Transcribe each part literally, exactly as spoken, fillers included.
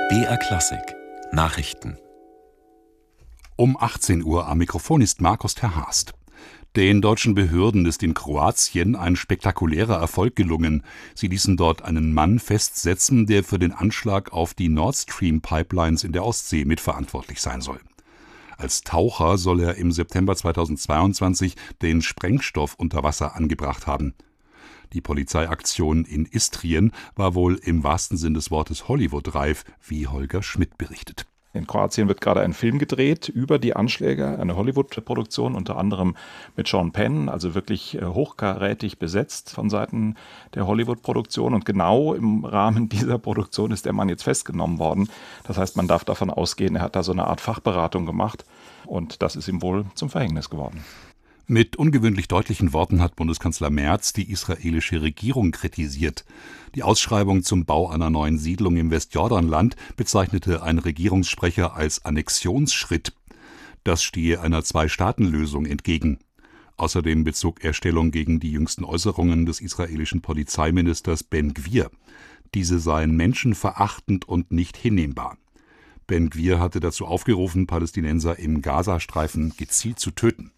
B R Klassik Nachrichten. Um achtzehn Uhr am Mikrofon ist Markus ter Haast. Den deutschen Behörden ist in Kroatien ein spektakulärer Erfolg gelungen. Sie ließen dort einen Mann festsetzen, der für den Anschlag auf die Nord Stream Pipelines in der Ostsee mitverantwortlich sein soll. Als Taucher soll er im September zweitausendzweiundzwanzig den Sprengstoff unter Wasser angebracht haben. Die Polizeiaktion in Istrien war wohl im wahrsten Sinn des Wortes Hollywood-reif, wie Holger Schmidt berichtet. In Kroatien wird gerade ein Film gedreht über die Anschläge, eine Hollywood-Produktion, unter anderem mit Sean Penn, also wirklich hochkarätig besetzt von Seiten der Hollywood-Produktion. Und genau im Rahmen dieser Produktion ist der Mann jetzt festgenommen worden. Das heißt, man darf davon ausgehen, er hat da so eine Art Fachberatung gemacht und das ist ihm wohl zum Verhängnis geworden. Mit ungewöhnlich deutlichen Worten hat Bundeskanzler Merz die israelische Regierung kritisiert. Die Ausschreibung zum Bau einer neuen Siedlung im Westjordanland bezeichnete ein Regierungssprecher als Annexionsschritt. Das stehe einer Zwei-Staaten-Lösung entgegen. Außerdem bezog er Stellung gegen die jüngsten Äußerungen des israelischen Polizeiministers Ben Gvir. Diese seien menschenverachtend und nicht hinnehmbar. Ben Gvir hatte dazu aufgerufen, Palästinenser im Gazastreifen gezielt zu töten.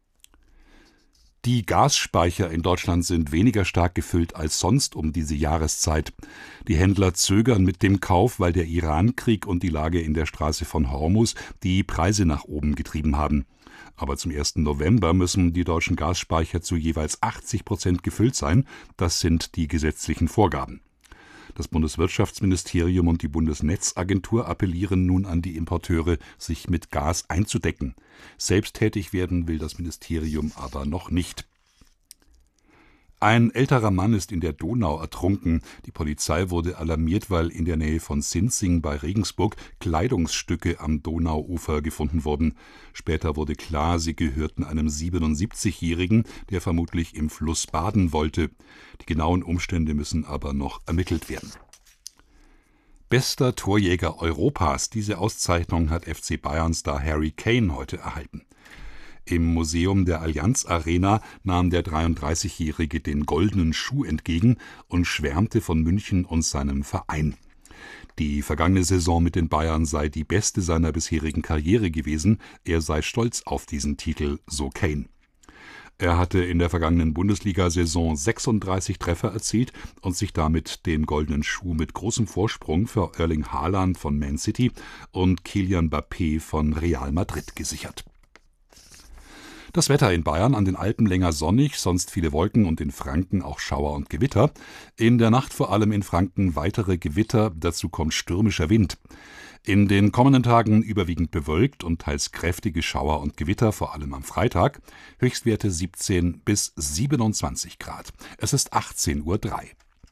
Die Gasspeicher in Deutschland sind weniger stark gefüllt als sonst um diese Jahreszeit. Die Händler zögern mit dem Kauf, weil der Iran-Krieg und die Lage in der Straße von Hormuz die Preise nach oben getrieben haben. Aber zum ersten November müssen die deutschen Gasspeicher zu jeweils achtzig Prozent gefüllt sein. Das sind die gesetzlichen Vorgaben. Das Bundeswirtschaftsministerium und die Bundesnetzagentur appellieren nun an die Importeure, sich mit Gas einzudecken. Selbst tätig werden will das Ministerium aber noch nicht. Ein älterer Mann ist in der Donau ertrunken. Die Polizei wurde alarmiert, weil in der Nähe von Sinzing bei Regensburg Kleidungsstücke am Donauufer gefunden wurden. Später wurde klar, sie gehörten einem siebenundsiebzigjährigen, der vermutlich im Fluss baden wollte. Die genauen Umstände müssen aber noch ermittelt werden. Bester Torjäger Europas. Diese Auszeichnung hat F C Bayern-Star Harry Kane heute erhalten. Im Museum der Allianz Arena nahm der dreiunddreißigjährige den goldenen Schuh entgegen und schwärmte von München und seinem Verein. Die vergangene Saison mit den Bayern sei die beste seiner bisherigen Karriere gewesen. Er sei stolz auf diesen Titel, so Kane. Er hatte in der vergangenen Bundesliga-Saison sechsunddreißig Treffer erzielt und sich damit den goldenen Schuh mit großem Vorsprung für Erling Haaland von Man City und Kylian Mbappé von Real Madrid gesichert. Das Wetter in Bayern: an den Alpen länger sonnig, sonst viele Wolken und in Franken auch Schauer und Gewitter. In der Nacht vor allem in Franken weitere Gewitter, dazu kommt stürmischer Wind. In den kommenden Tagen überwiegend bewölkt und teils kräftige Schauer und Gewitter, vor allem am Freitag. Höchstwerte siebzehn bis siebenundzwanzig Grad. Es ist achtzehn Uhr drei.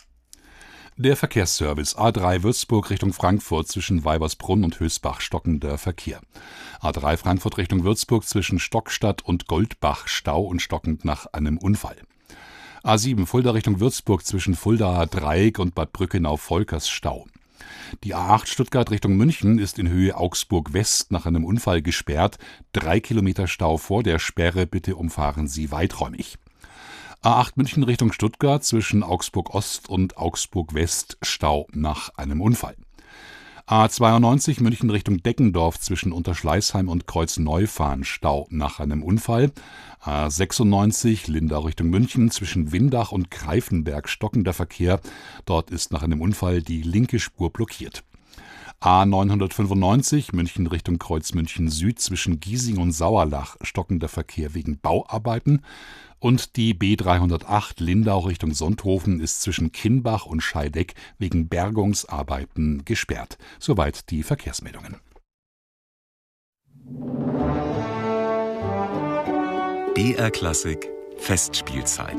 Der Verkehrsservice: A drei Würzburg Richtung Frankfurt zwischen Weibersbrunn und Hösbach stockender Verkehr. A drei Frankfurt Richtung Würzburg zwischen Stockstadt und Goldbach Stau und stockend nach einem Unfall. A sieben Fulda Richtung Würzburg zwischen Fuldaer Dreieck und Bad Brückenau-Volkers Stau. Die A acht Stuttgart Richtung München ist in Höhe Augsburg West nach einem Unfall gesperrt. Drei Kilometer Stau vor der Sperre, bitte umfahren Sie weiträumig. A acht München Richtung Stuttgart zwischen Augsburg Ost und Augsburg West Stau nach einem Unfall. A zweiundneunzig München Richtung Deckendorf zwischen Unterschleißheim und Kreuzneufahren Stau nach einem Unfall. A sechsundneunzig Lindau Richtung München zwischen Windach und Greifenberg stockender Verkehr. Dort ist nach einem Unfall die linke Spur blockiert. A neunhundertfünfundneunzig München Richtung Kreuzmünchen Süd zwischen Giesing und Sauerlach stockender Verkehr wegen Bauarbeiten. Und die B dreihundertacht Lindau Richtung Sonthofen ist zwischen Kinnbach und Scheideck wegen Bergungsarbeiten gesperrt. Soweit die Verkehrsmeldungen. B R Klassik Festspielzeit.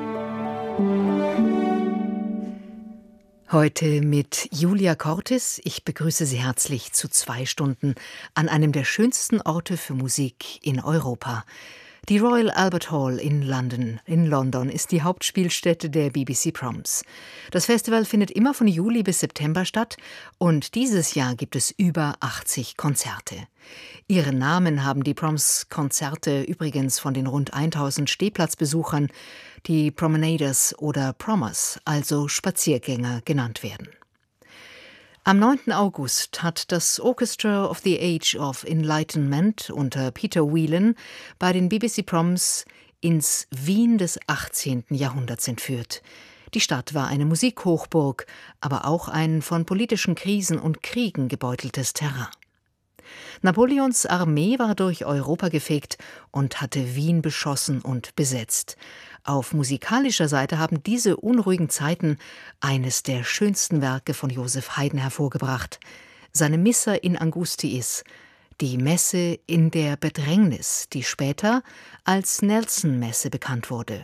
Heute mit Julia Cortes. Ich begrüße Sie herzlich zu zwei Stunden an einem der schönsten Orte für Musik in Europa. Die Royal Albert Hall in London, in London ist die Hauptspielstätte der B B C Proms. Das Festival findet immer von Juli bis September statt und dieses Jahr gibt es über achtzig Konzerte. Ihren Namen haben die Proms-Konzerte übrigens von den rund tausend Stehplatzbesuchern, die Promenaders oder Promers, also Spaziergänger, genannt werden. Am neunten August hat das Orchestra of the Age of Enlightenment unter Peter Whelan bei den B B C Proms ins Wien des achtzehnten Jahrhunderts entführt. Die Stadt war eine Musikhochburg, aber auch ein von politischen Krisen und Kriegen gebeuteltes Terrain. Napoleons Armee war durch Europa gefegt und hatte Wien beschossen und besetzt. Auf musikalischer Seite haben diese unruhigen Zeiten eines der schönsten Werke von Joseph Haydn hervorgebracht: seine Missa in Angustiis, die Messe in der Bedrängnis, die später als Nelson-Messe bekannt wurde.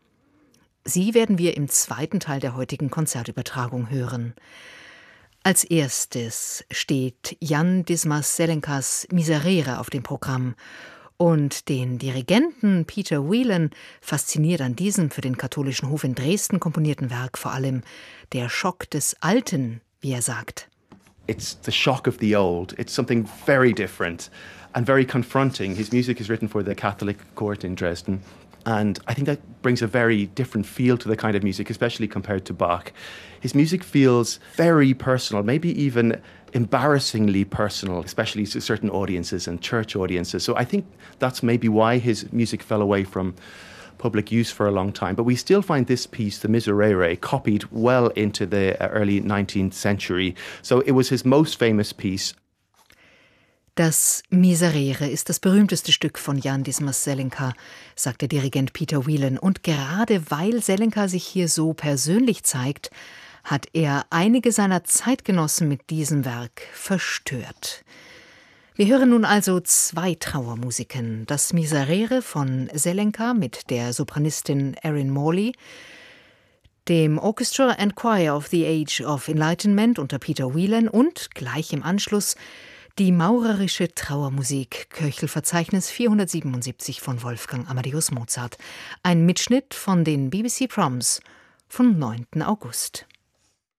Sie werden wir im zweiten Teil der heutigen Konzertübertragung hören. Als erstes steht Jan Dismas Zelenkas Miserere auf dem Programm. Und den Dirigenten Peter Whelan fasziniert an diesem für den katholischen Hof in Dresden komponierten Werk vor allem der Schock des Alten, wie er sagt. It's the shock of the old. It's something very different and very confronting. His music is written for the Catholic court in Dresden. And I think that brings a very different feel to the kind of music, especially compared to Bach. His music feels very personal, maybe even embarrassingly personal, especially to certain audiences and church audiences. So I think that's maybe why his music fell away from public use for a long time. But we still find this piece, the Miserere, copied well into the early nineteenth century. So it was his most famous piece. Das Miserere ist das berühmteste Stück von Jan Dismas Zelenka, sagt der Dirigent Peter Whelan. Und gerade weil Zelenka sich hier so persönlich zeigt, hat er einige seiner Zeitgenossen mit diesem Werk verstört. Wir hören nun also zwei Trauermusiken. Das Miserere von Zelenka mit der Sopranistin Erin Morley, dem Orchestra and Choir of the Age of Enlightenment unter Peter Whelan und gleich im Anschluss die maurerische Trauermusik, Köchelverzeichnis vierhundertsiebenundsiebzig von Wolfgang Amadeus Mozart. Ein Mitschnitt von den B B C Proms vom neunten August.